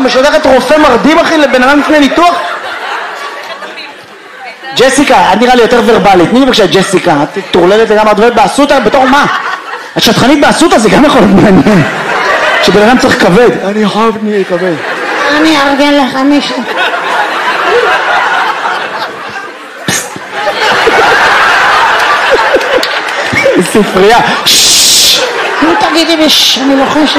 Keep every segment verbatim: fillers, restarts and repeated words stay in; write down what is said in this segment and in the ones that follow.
משלחת רופא מרדים אחי לבן אדם לפני ניתוח? ג'סיקה, את נראה לי יותר ורבלית, תני לי בבקשה ג'סיקה, את טורללת לגמרי, את עובדת באסותא, בתור מה? את שטחנית באסותא, זה גם יכול להיות מעניין. שבן אדם צריך כבד, אני חייב נהיה כבד. אני ארגן לך מישהו. ספרייה. נו תגידי בש, אני לוחשת.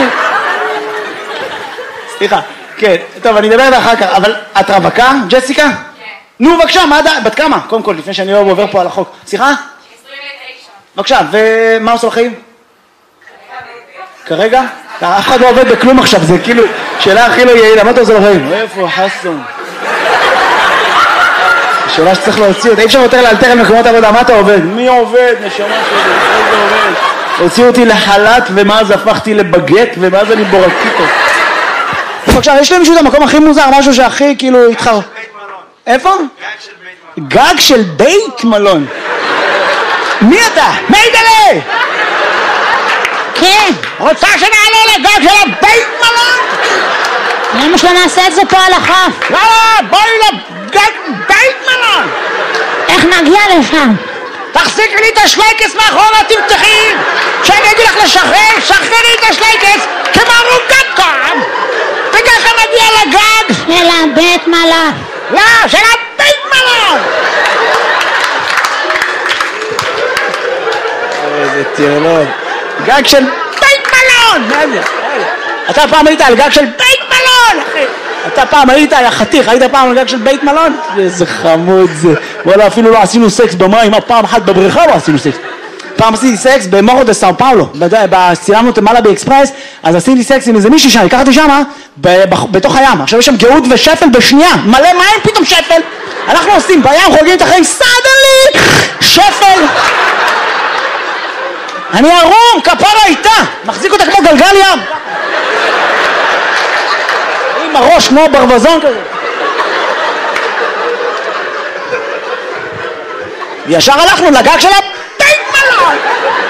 סליחה, כן, טוב אני אדבר על זה אחר כך, אבל את רווקה, ג'סיקה? כן. נו בבקשה, מה עדיין, בת כמה? קודם כל, לפני שאני לא עובר פה על החוק. סליחה? עשרים ותשע. בבקשה, ומה עושה בחיים? כרגע? אף אחד לא עובד בכלום עכשיו, זה כאילו שאלה הכי לא יעילה, מה אתה עושה בחיים? איפה חסון? שאלה שצריך להוציא אותה, אי אפשר יותר לאלתר על מקומות עבודה, מה אתה עובד? מי עובד? נשמה שלי, איזה עובד? הוציאו אותי לחל"ת ומה זה הפכתי לבגט ומה זה אני בורקיטו. בבקשה, יש להם מישהו את המקום הכי מוזר, משהו שהכי כאילו התחר... איפה? גג של בית מלון. מי אתה? מיידלה! כן, רוצה שנעלה לגג של הבית מלון? למה שלא נעשה את זה פה על החוף? לא, בואי לגג בית מלון! איך נגיע לשם? תחזיקי לי את השלייקס מאחורה, תמתחי! כשאני אגיד לך לשחרר, שחררי את השלייקס כמו רוגת קום! וככה נגיע לגג! של הבית מלון. לא, של הבית מלון! איזה טירלון. גג של בית מלון! מה זה? אתה פעם היית על גג של בית מלון, אחי! אתה פעם היית, היה חתיך, היית פעם על גג של בית מלון? איזה חמוד זה. וואלה, אפילו לא עשינו סקס במים, פעם אחת בבריכה לא עשינו סקס. פעם עשיתי סקס במורו דה סאו פאולו, צילמנו את מעלה באקספרס, אז עשיתי סקס עם איזה מישהי שם, לקחתי שמה, בתוך הים. עכשיו יש שם גאות ושפל בשנייה, מלא מים פתאום שפל. אנחנו עושים בים, חוגגים את החיים, סדלי, שפל. אני ערום, כפרה איתה, מחזיק אותה כמו גלגל ים. עם הראש כמו ברווזון כזה. ישר הלכנו לגג של הבית מלון.